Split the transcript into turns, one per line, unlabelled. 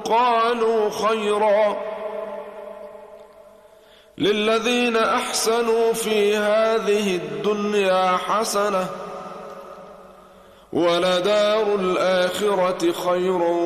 قالوا خيرا للذين أحسنوا في هذه الدنيا حسنة ولدار الآخرة خير